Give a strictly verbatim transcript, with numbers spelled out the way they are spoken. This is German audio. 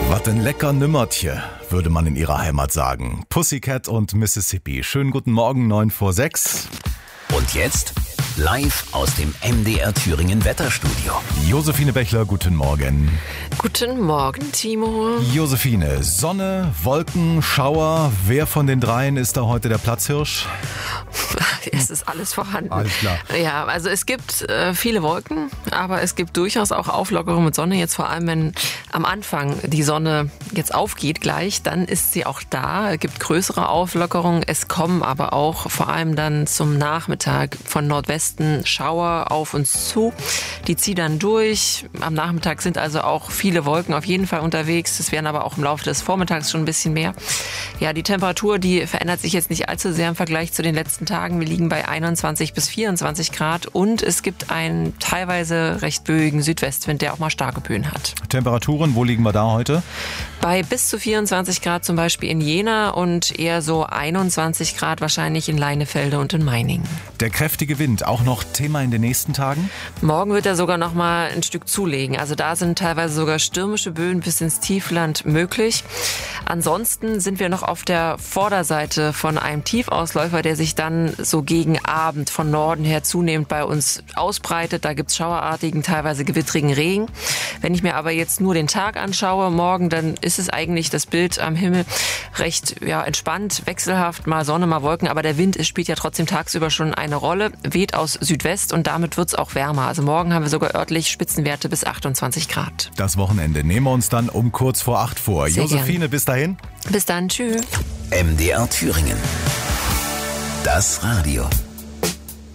Was ein lecker Nümmertje, würde man in ihrer Heimat sagen. Pussycat und Mississippi. Schönen guten Morgen, neun vor sechs. Und jetzt live aus dem M D R Thüringen Wetterstudio. Josephine Bechler, guten Morgen. Guten Morgen, Timo. Josephine, Sonne, Wolken, Schauer. Wer von den dreien ist da heute der Platzhirsch? Es ist alles vorhanden. Alles klar. Ja, also es gibt äh, viele Wolken, aber es gibt durchaus auch Auflockerung mit Sonne. Jetzt vor allem, wenn am Anfang die Sonne jetzt aufgeht gleich, dann ist sie auch da. Es gibt größere Auflockerungen. Es kommen aber auch vor allem dann zum Nachmittag von Nordwesten Schauer auf uns zu. Die ziehen dann durch. Am Nachmittag sind also auch viele Wolken auf jeden Fall unterwegs. Es werden aber auch im Laufe des Vormittags schon ein bisschen mehr. Ja, die Temperatur, die verändert sich jetzt nicht allzu sehr im Vergleich zu den letzten Tagen. Wir liegen bei einundzwanzig bis vierundzwanzig Grad und es gibt einen teilweise recht böigen Südwestwind, der auch mal starke Böen hat. Temperaturen, wo liegen wir da heute? Bei bis zu vierundzwanzig Grad zum Beispiel in Jena und eher so einundzwanzig Grad wahrscheinlich in Leinefelde und in Meiningen. Der kräftige Wind, auch noch Thema in den nächsten Tagen? Morgen wird er sogar noch mal ein Stück zulegen. Also da sind teilweise sogar stürmische Böen bis ins Tiefland möglich. Ansonsten sind wir noch auf der Vorderseite von einem Tiefausläufer, der sich dann so gegen Abend von Norden her zunehmend bei uns ausbreitet. Da gibt's schauerartigen, teilweise gewittrigen Regen. Wenn ich mir aber jetzt nur den Tag anschaue, morgen, dann ist es eigentlich das Bild am Himmel recht ja, entspannt, wechselhaft, mal Sonne, mal Wolken. Aber der Wind spielt ja trotzdem tagsüber schon eine Rolle, weht aus Südwest und damit wird's auch wärmer. Also morgen haben wir sogar örtlich Spitzenwerte bis achtundzwanzig Grad. Das Wochenende nehmen wir uns dann um kurz vor acht vor. Sehr Josephine, gern. bis dahin. Bis dann, tschüss. M D R Thüringen. Das Radio.